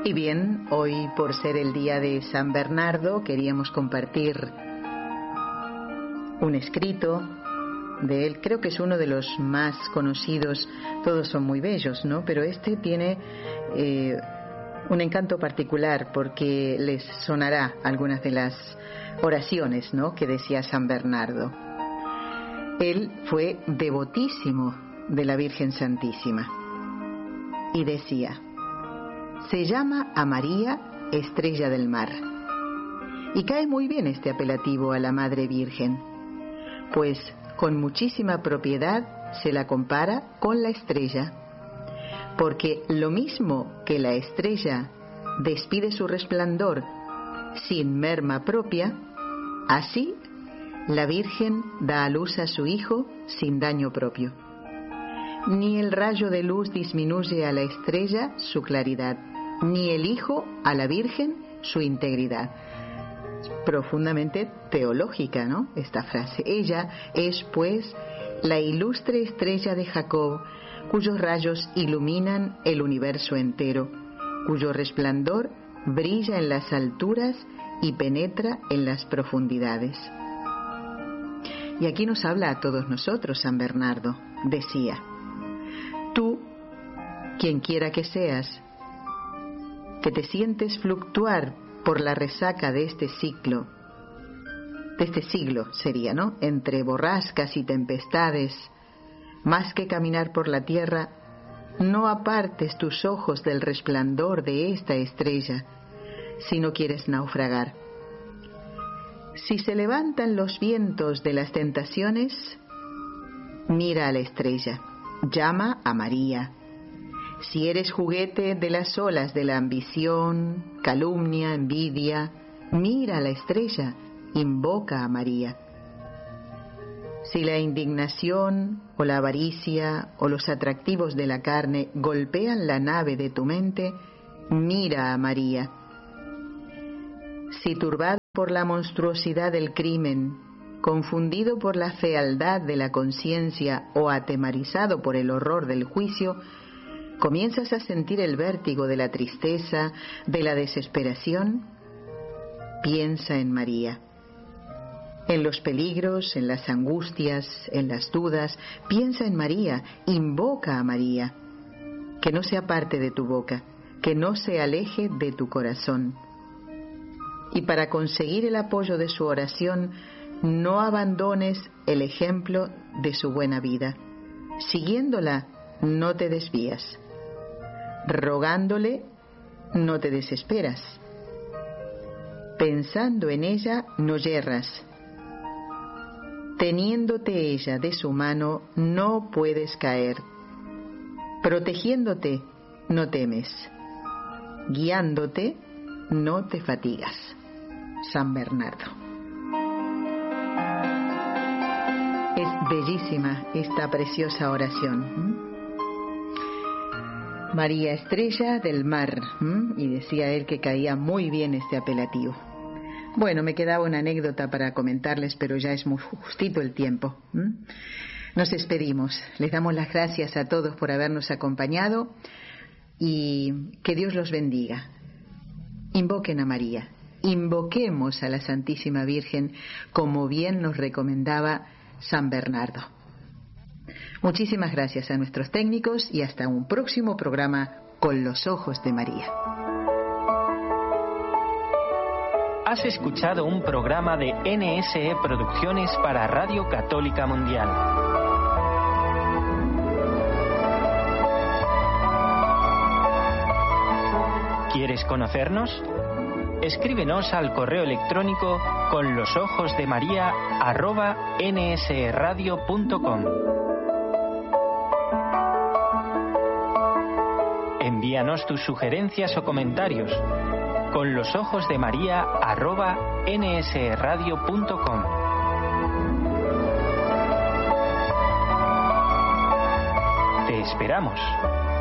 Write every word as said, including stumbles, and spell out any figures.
Y bien, hoy por ser el día de San Bernardo queríamos compartir un escrito de él. Creo que es uno de los más conocidos, todos son muy bellos, ¿no? Pero este tiene eh, un encanto particular porque les sonará algunas de las oraciones, ¿no?, que decía San Bernardo. Él fue devotísimo de la Virgen Santísima y decía: se llama a María Estrella del Mar. Y cae muy bien este apelativo a la Madre Virgen, pues con muchísima propiedad se la compara con la estrella, porque lo mismo que la estrella despide su resplandor sin merma propia, así la Virgen da a luz a su Hijo sin daño propio. Ni el rayo de luz disminuye a la estrella su claridad, ni el Hijo a la Virgen su integridad. Profundamente teológica, ¿no?, esta frase. Ella es, pues, la ilustre estrella de Jacob, cuyos rayos iluminan el universo entero, cuyo resplandor brilla en las alturas y penetra en las profundidades. Y aquí nos habla a todos nosotros San Bernardo. Decía: tú, quien quiera que seas, que te sientes fluctuar por la resaca de este ciclo, de este siglo sería, ¿no?, entre borrascas y tempestades, más que caminar por la tierra, no apartes tus ojos del resplandor de esta estrella, si no quieres naufragar. Si se levantan los vientos de las tentaciones, mira a la estrella, llama a María. Si eres juguete de las olas de la ambición, calumnia, envidia, mira a la estrella, invoca a María. Si la indignación o la avaricia o los atractivos de la carne golpean la nave de tu mente, mira a María. Si turbado por la monstruosidad del crimen, confundido por la fealdad de la conciencia o atemorizado por el horror del juicio, comienzas a sentir el vértigo de la tristeza, de la desesperación, piensa en María. En los peligros, en las angustias, en las dudas, piensa en María, invoca a María. Que no se aparte de tu boca, que no se aleje de tu corazón. Y para conseguir el apoyo de su oración, no abandones el ejemplo de su buena vida. Siguiéndola, no te desvías. Rogándole, no te desesperas. Pensando en ella, no yerras. Teniéndote ella de su mano, no puedes caer. Protegiéndote, no temes. Guiándote, no te fatigas. San Bernardo. Es bellísima esta preciosa oración. María Estrella del Mar, ¿m? Y decía él que caía muy bien este apelativo. Bueno, me quedaba una anécdota para comentarles, pero ya es muy justito el tiempo. ¿m? Nos despedimos. Les damos las gracias a todos por habernos acompañado y que Dios los bendiga. Invoquen a María, invoquemos a la Santísima Virgen, como bien nos recomendaba San Bernardo. Muchísimas gracias a nuestros técnicos y hasta un próximo programa con los ojos de María. Has escuchado un programa de N S E Producciones para Radio Católica Mundial. ¿Quieres conocernos? Escríbenos al correo electrónico con los ojos de María arroba nsradio punto com. Envíanos tus sugerencias o comentarios con los ojos de María arroba nsradio punto com. Te esperamos.